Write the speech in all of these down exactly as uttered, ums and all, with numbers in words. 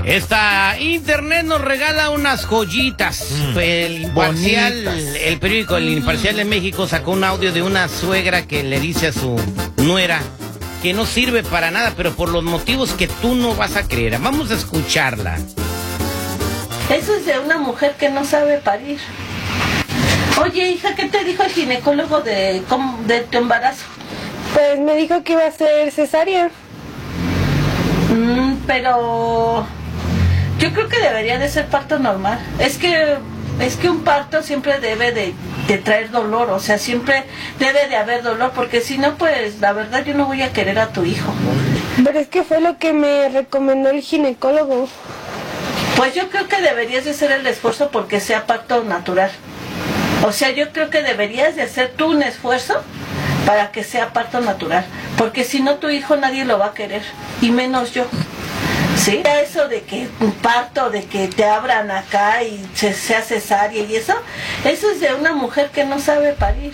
Esta internet nos regala unas joyitas. Mm. El Imparcial, Bonitas. el periódico El Imparcial de México sacó un audio de una suegra que le dice a su nuera que no sirve para nada, pero por los motivos que tú no vas a creer. Vamos a escucharla. Eso es de una mujer que no sabe parir. Oye, hija, ¿qué te dijo el ginecólogo de, de tu embarazo? Pues me dijo que iba a ser cesárea. Mm, pero yo creo que debería de ser parto normal. Es que es que un parto siempre debe de, de traer dolor, o sea, siempre debe de haber dolor, porque si no, pues la verdad yo no voy a querer a tu hijo. Pero es que fue lo que me recomendó el ginecólogo. Pues yo creo que deberías de hacer el esfuerzo porque sea parto natural. O sea, yo creo que deberías de hacer tú un esfuerzo para que sea parto natural, porque si no tu hijo nadie lo va a querer, y menos yo. ¿Sí? Eso de que un parto, de que te abran acá y se, sea cesárea y eso, eso es de una mujer que no sabe parir.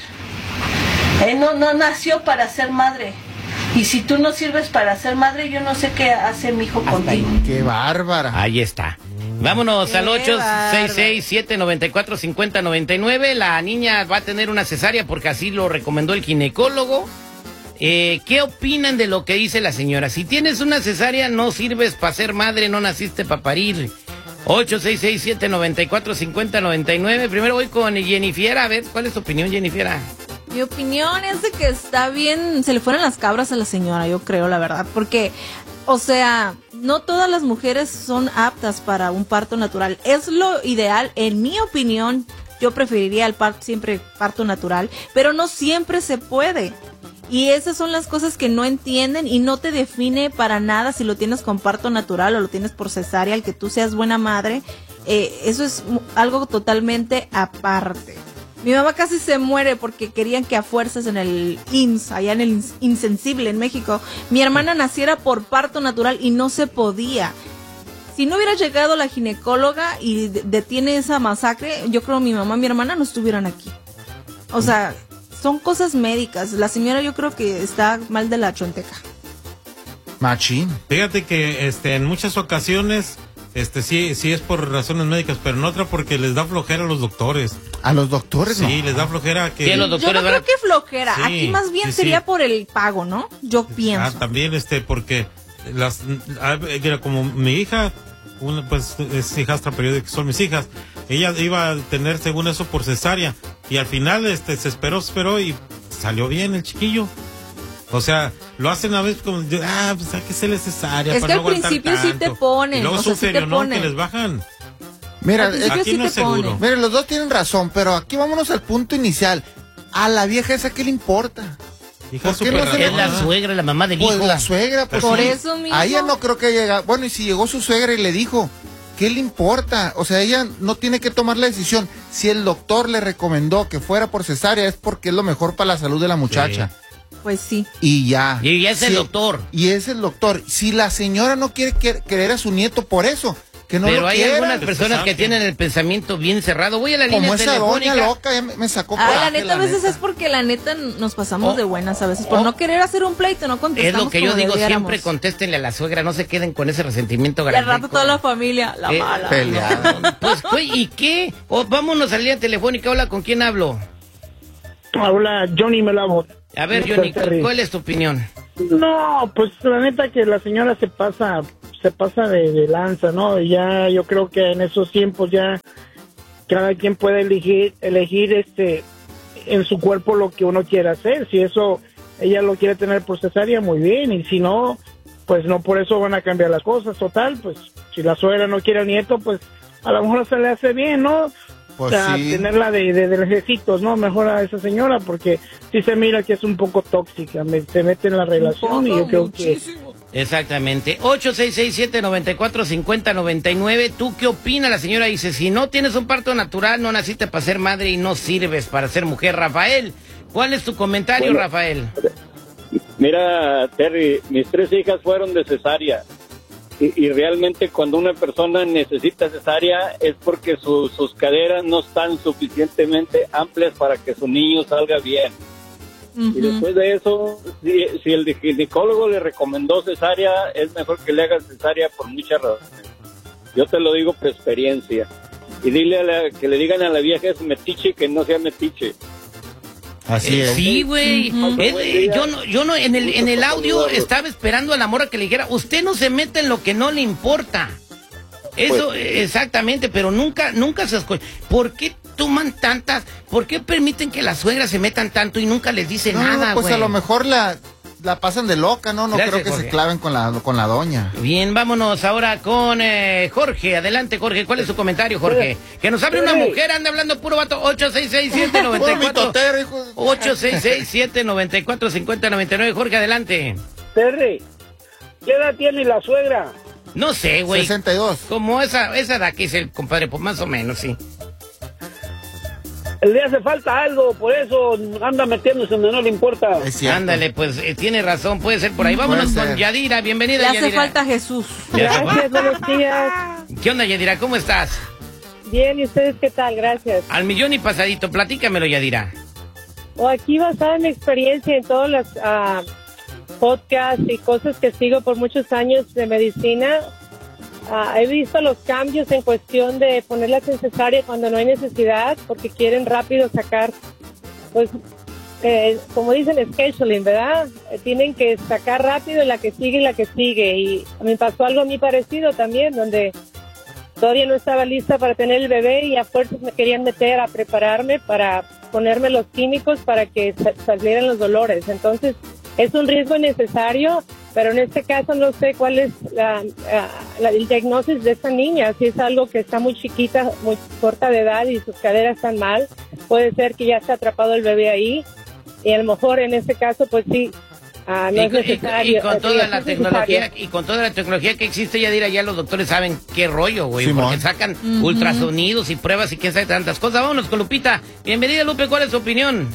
Eh, no, no nació para ser madre. Y si tú no sirves para ser madre, yo no sé qué hace mi hijo contigo. ¡Qué bárbara! Ahí está. Vámonos al ocho seis seis, siete nueve cuatro, cinco cero nueve nueve. La niña va a tener una cesárea porque así lo recomendó el ginecólogo. Eh, ¿Qué opinan de lo que dice la señora? Si tienes una cesárea, no sirves para ser madre, no naciste para parir. ocho seis seis, siete nueve cuatro, cinco cero nueve nueve. Primero voy con Jennifer. A ver, ¿cuál es tu opinión, Jennifer? Mi opinión es de que está bien, se le fueron las cabras a la señora, yo creo, la verdad, porque, o sea, no todas las mujeres son aptas para un parto natural. Es lo ideal, en mi opinión, yo preferiría el parto, siempre parto natural, pero no siempre se puede. Y esas son las cosas que no entienden y no te define para nada si lo tienes con parto natural o lo tienes por cesárea, el que tú seas buena madre, eh, eso es algo totalmente aparte. Mi mamá casi se muere porque querían que a fuerzas en el I M S S, allá en el Insensible en México, mi hermana naciera por parto natural y no se podía. Si no hubiera llegado la ginecóloga y detiene esa masacre, yo creo mi mamá y mi hermana no estuvieran aquí. O sea, son cosas médicas. La señora yo creo que está mal de la chonteca. Machín. Fíjate que este en muchas ocasiones este sí sí es por razones médicas, pero en otra porque les da flojera a los doctores. ¿A los doctores? Sí, no. les da flojera que... Sí, los doctores yo no creo que flojera. Sí, aquí más bien sí, sería sí. por el pago, ¿no? Yo pienso. Ah, también este porque las como mi hija, una, pues es hijastra periódica, son mis hijas. Ella iba a tener según eso por cesárea y al final este se esperó, esperó y salió bien el chiquillo. O sea, lo hacen a veces como, ah, pues hay que hacerle cesárea es para que no al aguantar principio tanto. sí te ponen. Y luego o sea, sufren, sí te ¿no? ponen. Que les bajan. Mira, aquí sí no es seguro. Miren, los dos tienen razón, pero aquí vámonos al punto inicial. A la vieja esa, ¿qué le importa? Hija, ¿Por qué no se Es le- la suegra, la mamá del hijo. Pues la suegra, pues Por sí. eso mismo. A ella no creo que llega. Bueno, y si llegó su suegra y le dijo, ¿qué le importa? O sea, ella no tiene que tomar la decisión. Si el doctor le recomendó que fuera por cesárea, es porque es lo mejor para la salud de la muchacha. Sí. Pues sí. Y ya. Y ya es el Sí, doctor. Y es el doctor. Si la señora no quiere que- querer a su nieto por eso, que no Pero lo hay quiera. algunas personas que tienen el pensamiento bien cerrado. Voy a la línea Como esa telefónica. doña loca, ya me, me sacó Ah, coraje, la neta, a veces neta. es porque la neta nos pasamos Oh, de buenas a veces. Por oh. no querer hacer un pleito, no Es contestamos lo que yo como digo, debiéramos. siempre contéstenle a la suegra, no se queden con ese resentimiento Y al grande. rato toda la familia, la Eh, mala. Peleada. Pues, güey, ¿y qué? Oh, vámonos a la línea telefónica. Hola, ¿con quién hablo? Habla Johnny Melamo. A ver, Johnny, ¿cuál es tu opinión? No, pues la neta que la señora se pasa, se pasa de, de lanza, ¿no? Y ya yo creo que en esos tiempos ya cada quien puede elegir, elegir este en su cuerpo lo que uno quiera hacer. Si eso ella lo quiere tener por cesárea, muy bien, y si no, pues no por eso van a cambiar las cosas. Total, pues si la suegra no quiere al nieto, pues a lo mejor se le hace bien, ¿no? Pues o sea, sí. tenerla de, de, de lejecitos, ¿no? Mejor a esa señora, porque sí se mira que es un poco tóxica, me, se mete en la relación y yo creo que... Exactamente. ocho seis seis, siete nueve cuatro, cinco cero nueve nueve. ¿Tú qué opinas? La señora dice, si no tienes un parto natural, no naciste para ser madre y no sirves para ser mujer. Rafael, ¿cuál es tu comentario, Bueno, Rafael? Mira, Terry, mis tres hijas fueron de cesárea. Y, y realmente cuando una persona necesita cesárea es porque su, sus caderas no están suficientemente amplias para que su niño salga bien. Uh-huh. Y después de eso, si, si el ginecólogo le recomendó cesárea, es mejor que le haga cesárea por muchas razones. Yo te lo digo por experiencia. Y dile a la, que le digan a la vieja es metiche que no sea metiche. Así Eh, es. Sí, güey. Ujú. Es- eh, yo no, yo no, en el, en el audio estaba esperando a la morra que le dijera, usted no se mete en lo que no le importa. Eso, eh, exactamente, pero nunca, nunca se escucha. ¿Por qué toman tantas? ¿Por qué permiten que las suegras se metan tanto y nunca les dicen No, nada, güey? pues a lo mejor la, la pasan de loca, ¿no? No Gracias, creo que Jorge. se claven con la, con la doña. Bien, vámonos ahora con eh, Jorge. Adelante, Jorge. ¿Cuál es su comentario, Jorge? Que nos abre una mujer, anda hablando puro vato. ocho seis seis, siete nueve Puro cuatro mitotero, hijo de- ocho seis seis, siete nueve cuatro, cinco cero nueve nueve. Jorge, adelante. Terry, ¿qué edad tiene la suegra? No sé, güey. sesenta y dos. Como esa, esa edad que dice el compadre, pues más o menos, sí. Le hace falta algo, por eso anda metiéndose donde no le importa. Es cierto. Ándale, pues eh, tiene razón, puede ser por ahí. Vámonos Puede con ser. Yadira, bienvenida, Le hace Yadira. falta Jesús. Le hace Gracias, falta- buenos días. ¿Qué onda, Yadira? ¿Cómo estás? Bien, ¿y ustedes qué tal? Gracias. Al millón y pasadito, platícamelo, Yadira. O aquí basada en mi experiencia en todos los ah, podcasts y cosas que sigo por muchos años de medicina, ah, he visto los cambios en cuestión de ponerla en cesárea cuando no hay necesidad, porque quieren rápido sacar, pues, eh, como dicen, scheduling, ¿verdad? Eh, tienen que sacar rápido la que sigue y la que sigue. Y me pasó algo a mí parecido también, donde todavía no estaba lista para tener el bebé y a fuerzas me querían meter a prepararme para ponerme los químicos para que sa- salieran los dolores. Entonces, es un riesgo necesario, pero en este caso no sé cuál es la, la- la- el diagnóstico de esta niña. Si es algo que está muy chiquita, muy corta de edad y sus caderas están mal, puede ser que ya está atrapado el bebé ahí. Y a lo mejor en este caso, pues sí, ah, no Y, es con- y- necesario. y con eh, toda sí, la es tecnología necesario. y con toda la tecnología que existe, Yadira, ya los doctores saben qué rollo, güey, Simón. porque sacan ultrasonidos y pruebas y quién sabe tantas cosas. Vámonos con Lupita. Bienvenida, Lupe, ¿cuál es tu opinión?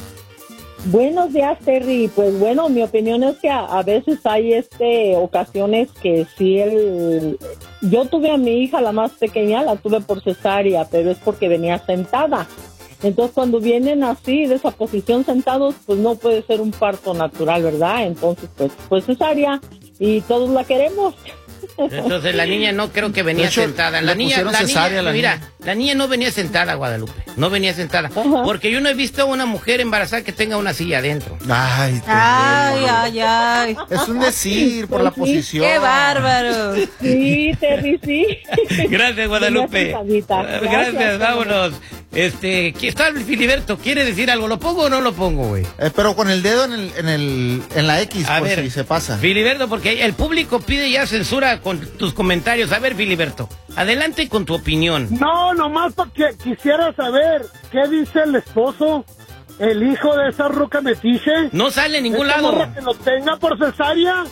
Buenos días, Terry. Pues bueno, mi opinión es que a, a veces hay este ocasiones que si él... Yo tuve a mi hija, la más pequeña, la tuve por cesárea, pero es porque venía sentada. Entonces, cuando vienen así, de esa posición sentados, pues no puede ser un parto natural, ¿verdad? Entonces, pues, pues cesárea y todos la queremos. Entonces la niña no creo que venía De hecho, sentada. le La niña, pusieron la cesárea niña, a la mira, niña. la niña no venía sentada, Guadalupe. No venía sentada. Ajá. Porque yo no he visto a una mujer embarazada que tenga una silla adentro. Ay, te- Ay, ay, ay. es un decir por la Sí. posición. ¡Qué bárbaro! Sí, Terry, sí. Gracias, Guadalupe. Tenía sentadita. Gracias, Gracias, vámonos. Este, aquí está el Filiberto. ¿Quiere decir algo? ¿Lo pongo o no lo pongo, güey? Eh, pero con el dedo en, el, en, el, en la X, A por ver, si se pasa. Filiberto, porque el público pide ya censura con tus comentarios. A ver, Filiberto, adelante con tu opinión. No, nomás porque quisiera saber qué dice el esposo, el hijo de esa ruca metiche. No sale en ningún Esa lado. morra que lo tenga por cesárea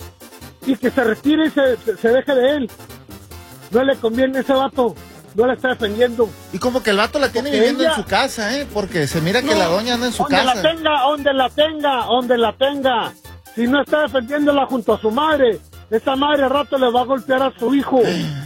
y que se retire y se, se, se deje de él. No le conviene a ese vato, no la está defendiendo. Y como que el vato la tiene Porque viviendo ella- en su casa, ¿eh? Porque se mira que No, la doña anda en su donde casa. la tenga, donde la tenga, donde la tenga. Si no está defendiéndola junto a su madre, esa madre al rato le va a golpear a su hijo.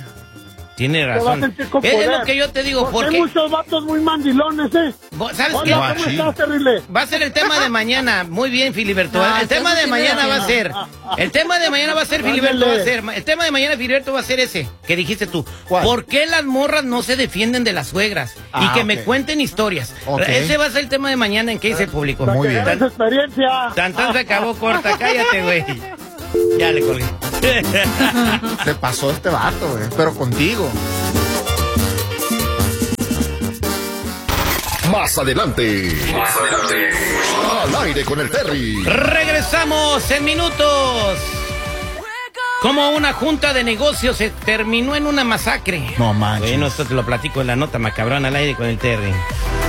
Tiene Se va a razón. sentir con Es, es poder. lo que yo te digo, Porque porque... hay muchos vatos muy mandilones, ¿eh? Vos- ¿Sabes qué? Hola, ¿cómo Machín. estás, terrible? Va a ser el tema de mañana. Muy bien, Filiberto. No, el usted tema no de tiene mañana va a razón. ser. El tema de mañana va a ser, Filiberto, va a Ándale. ser. El tema de mañana, Filiberto, va a ser ese que dijiste tú. ¿Cuál? ¿Por qué las morras no se defienden de las suegras? y Ah, que me ok. cuenten historias. Ok. Ese va a ser el tema de mañana en que dice el público. Muy bien. Esa experiencia. Tan tan se acabó corta, cállate, güey. Ya le colgué. Se pasó este vato, güey. Pero contigo. Más adelante. Más adelante. Al aire con el Terry. Regresamos en minutos. Como una junta de negocios se terminó en una masacre. No manches. Bueno, esto te lo platico en la nota macabrona al aire con el Terry.